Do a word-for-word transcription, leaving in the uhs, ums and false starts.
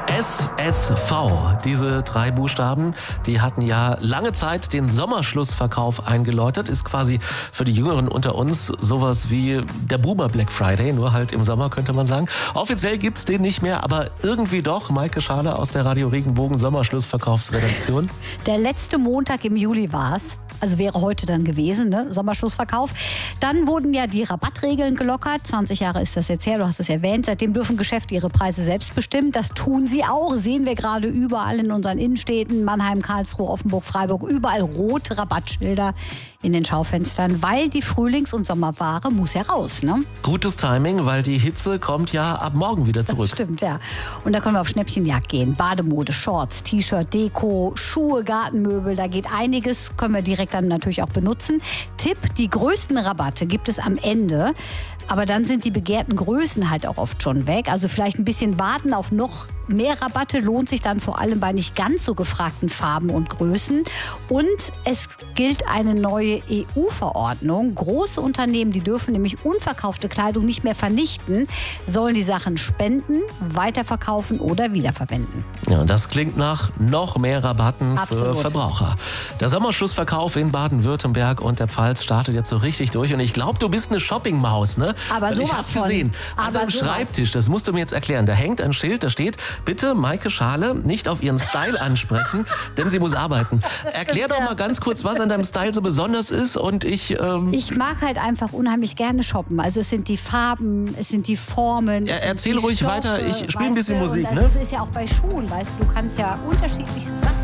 S S V, diese drei Buchstaben, die hatten ja lange Zeit den Sommerschlussverkauf eingeläutet. Ist quasi für die Jüngeren unter uns sowas wie der Boomer Black Friday, nur halt im Sommer, könnte man sagen. Offiziell gibt's den nicht mehr, aber irgendwie doch. Maike Schale aus der Radio Regenbogen Sommerschlussverkaufsredaktion. Der letzte Montag im Juli war's. Also wäre heute dann gewesen, ne? Sommerschlussverkauf. Dann wurden ja die Rabattregeln gelockert. zwanzig Jahre ist das jetzt her, du hast es erwähnt. Seitdem dürfen Geschäfte ihre Preise selbst bestimmen. Das tun sie auch. Sehen wir gerade überall in unseren Innenstädten. Mannheim, Karlsruhe, Offenburg, Freiburg. Überall rote Rabattschilder in den Schaufenstern. Weil die Frühlings- und Sommerware muss ja raus, ne? Gutes Timing, weil die Hitze kommt ja ab morgen wieder zurück. Das stimmt, ja. Und da können wir auf Schnäppchenjagd gehen. Bademode, Shorts, T-Shirt, Deko, Schuhe, Gartenmöbel. Da geht einiges. Können wir direkt dann natürlich auch benutzen. Tipp, die größten Rabatte gibt es am Ende. Aber dann sind die begehrten Größen halt auch oft schon weg. Also vielleicht ein bisschen warten auf noch mehr Rabatte lohnt sich dann vor allem bei nicht ganz so gefragten Farben und Größen. Und es gilt eine neue E U-Verordnung. Große Unternehmen, die dürfen nämlich unverkaufte Kleidung nicht mehr vernichten, sollen die Sachen spenden, weiterverkaufen oder wiederverwenden. Ja, das klingt nach noch mehr Rabatten Absolut. für Verbraucher. Der Sommerschlussverkauf in Baden-Württemberg und der Pfalz startet jetzt so richtig durch. Und ich glaube, du bist eine Shoppingmaus, ne? Aber Weil sowas ich hab's von. gesehen. An Aber deinem sowas. Schreibtisch, das musst du mir jetzt erklären. Da hängt ein Schild, da steht, bitte Maike Schale nicht auf ihren Style ansprechen, denn sie muss arbeiten. Erklär doch mal ganz kurz, was an deinem Style so besonders ist. Und ich... Ähm Ich mag halt einfach unheimlich gerne shoppen. Also es sind die Farben, es sind die Formen. Ja, es sind erzähl die ruhig Stoffe, weiter, ich spiel ein weißt bisschen du? Musik, Und ne? das ist ja auch bei Schuhen, weißt du, du kannst ja unterschiedliche Sachen